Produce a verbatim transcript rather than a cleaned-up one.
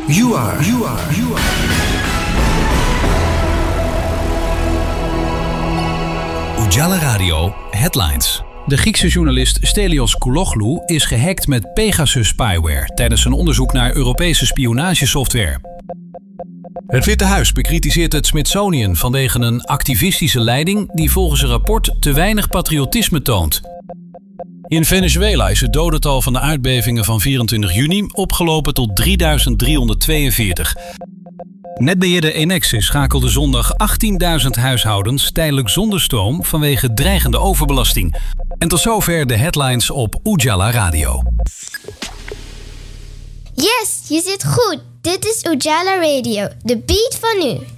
You are, you are, you are. Ujala Radio Headlines. De Griekse journalist Stelios Kouloglou is gehackt met Pegasus spyware tijdens een onderzoek naar Europese spionagesoftware. Het Witte Huis bekritiseert het Smithsonian vanwege een activistische leiding die volgens een rapport te weinig patriotisme toont. In Venezuela is het dodental van de aardbevingen van vierentwintig juni opgelopen tot drieduizend driehonderdtweeënveertig. Netbeheerder Enexis schakelde zondag achttienduizend huishoudens tijdelijk zonder stroom vanwege dreigende overbelasting. En tot zover de headlines op Ujala Radio. Yes, je zit goed. Dit is Ujala Radio, de beat van nu.